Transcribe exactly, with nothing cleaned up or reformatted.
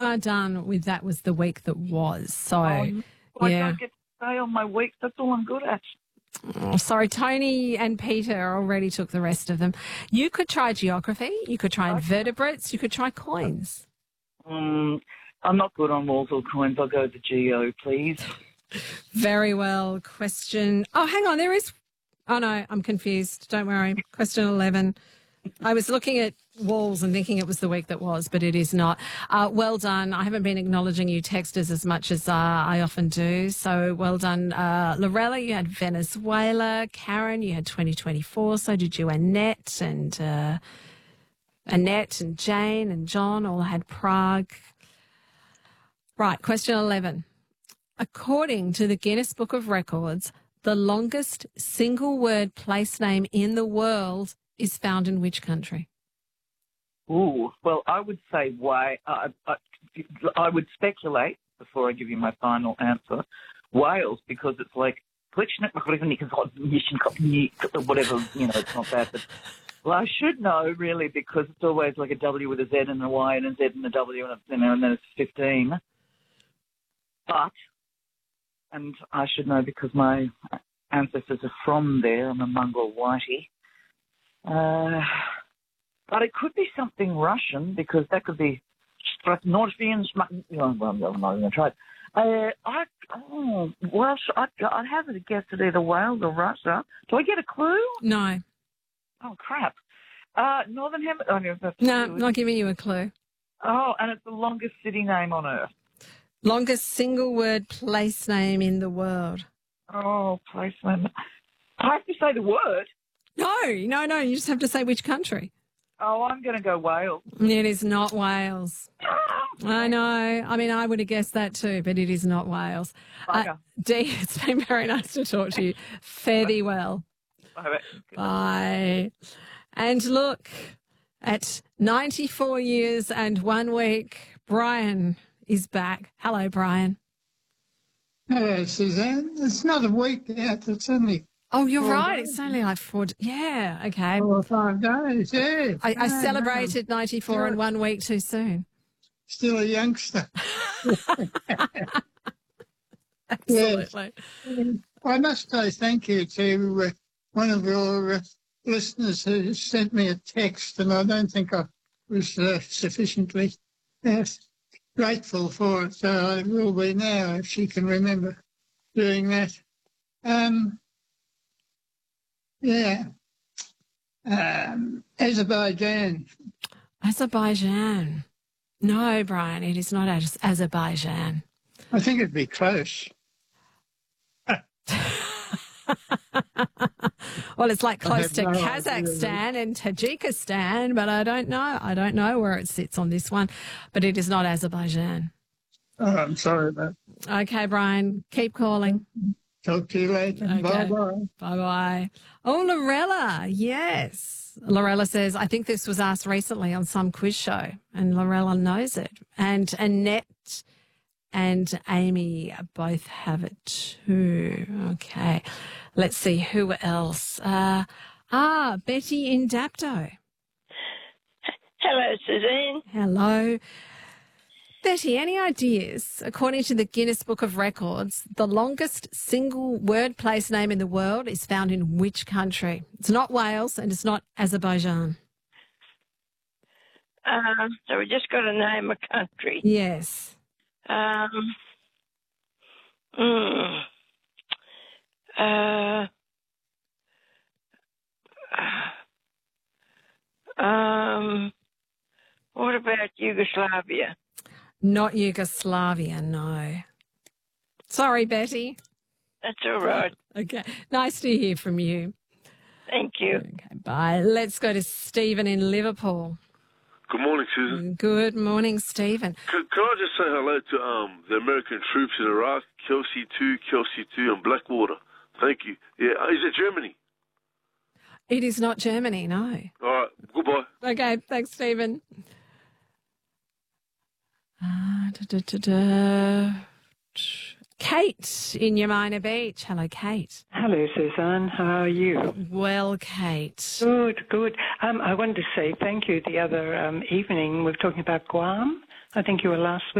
are done with That Was the Week That Was. So, Oh, I yeah. don't get to stay on my weeks. That's all I'm good at. Oh, sorry, Tony and Peter already took the rest of them. You could try geography. You could try invertebrates. You could try coins. Um, I'm not good on walls or coins. I'll go to geo, please. Very well. Question. Oh, hang on. There is. Oh, no, I'm confused. Don't worry. Question eleven. I was looking at walls and thinking it was the week that was, but it is not. Uh, well done. I haven't been acknowledging you texters as much as uh, I often do. So well done. Uh, Lorella, you had Venezuela. Karen, you had twenty twenty-four. So did you, Annette and uh, Annette and Jane and John all had Prague. Right, question eleven. According to the Guinness Book of Records, the longest single-word place name in the world is found in which country? Ooh, well, I would say why. Uh, I, I would speculate before I give you my final answer. Wales, because it's like whatever, you know, it's not that. But well, I should know really because it's always like a W with a Z and a Y and a Z and a W and a, you know, and then it's fifteen. But, and I should know because my ancestors are from there. I'm a mongrel whitey. Uh, but it could be something Russian because that could be Northvian. Well, I'm not going to try it. Uh, I, oh, Welsh, I'd, I'd have a guess at either Wales or Russia. Do I get a clue? No. Oh, crap. Uh, Northern Hemisphere. Oh, no, not giving you a clue. Oh, and it's the longest city name on earth. Longest single-word place name in the world. Oh, place name. I have to say the word. No, no, no. You just have to say which country. Oh, I'm going to go Wales. It is not Wales. I know. I mean, I would have guessed that too, but it is not Wales. Uh, Dee, it's been very nice to talk to you. Fare thee well. Bye. Bye. And look, at ninety-four years and one week, Brian is back. Hello, Brian. Hello, Suzanne. It's not a week yet. It's only... Oh, you're four right. days. It's only like four. Yeah, okay. Four or five days, yeah. I, I No, celebrated no. ninety-four and one week too soon. Still a youngster. Absolutely. Yes. I must say thank you to uh, one of your uh, listeners who sent me a text, and I don't think I was uh, sufficiently uh, grateful for it, so I will be now if she can remember doing that. Um, yeah. Um, Azerbaijan. Azerbaijan. No, Brian, it is not Az- Azerbaijan. I think it'd be close. Well, it's like close to no Kazakhstan and Tajikistan, but I don't know. I don't know where it sits on this one, but it is not Azerbaijan. Oh, I'm sorry about that. Okay, Brian, keep calling. Talk to you later. Okay. Bye-bye. Bye-bye. Oh, Lorella, yes. Lorella says, I think this was asked recently on some quiz show, and Lorella knows it. And Annette and Amy both have it too. Okay. Let's see who else. Uh, ah, Betty in Dapto. Hello, Suzanne. Hello. Betty, any ideas? According to the Guinness Book of Records, the longest single word place name in the world is found in which country? It's not Wales and it's not Azerbaijan. Uh, so we just got to name a country. Yes. Um. Mm, uh. Um. What about Yugoslavia? Not Yugoslavia, no. Sorry, Betty. That's all right. Okay. Nice to hear from you. Thank you. Okay, bye. Let's go to Stephen in Liverpool. Good morning, Susan. Good morning, Stephen. Could, could I just say hello to um, the American troops in Iraq, Kelsey two, Kelsey two, and Blackwater? Thank you. Yeah, is it Germany? It is not Germany, no. All right, goodbye. Okay, thanks, Stephen. Uh, da, da, da, da. Kate in Yamina Beach. Hello, Kate. Hello, Suzanne. How are you? Well, Kate. Good, good. Um, I wanted to say thank you. The other um, evening we were talking about Guam. I think you were last week.